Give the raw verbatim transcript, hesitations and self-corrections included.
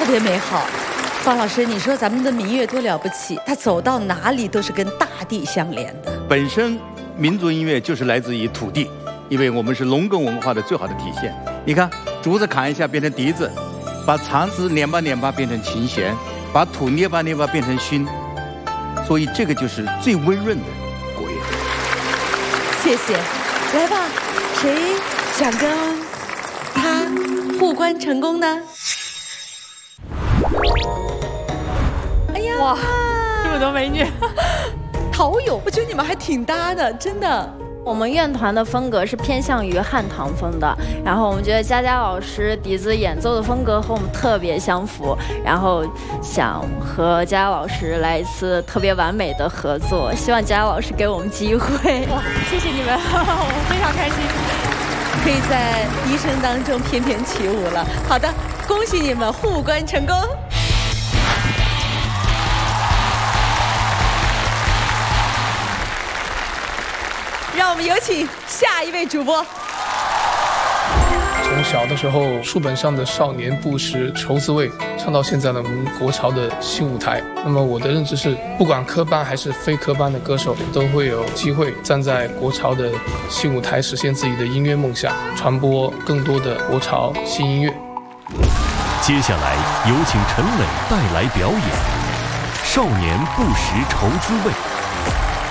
特别美好。方老师，你说咱们的民乐多了不起，它走到哪里都是跟大地相连的。 本身民族音乐就是来自于土地，因为我们是农耕文化的最好的体现。你看，竹子砍一下变成笛子，把肠子捻吧捻吧变成琴弦，把土捏吧捏吧变成埙，所以这个就是最温润的国乐。 谢谢，来吧，谁想跟他互关成功呢？哎呀， 哇，这么多美女， 好友，我觉得你们还挺搭的，真的。 我们乐团的风格是偏向于汉唐风的，然后我们觉得佳佳老师笛子演奏的风格和我们特别相符，然后想和佳佳老师来一次特别完美的合作，希望佳佳老师给我们机会。哇，谢谢你们，我非常开心， 可以在笛声当中翩翩起舞了。好的，恭喜你们互关成功。让我们有请下一位主播。 从小的时候，书本上的少年不识愁滋味，唱到现在的我们国潮的新舞台。那么我的认知是，不管科班还是非科班的歌手，都会有机会站在国潮的新舞台，实现自己的音乐梦想，传播更多的国潮新音乐。 接下来有请陈磊带来表演《少年不识愁滋味》。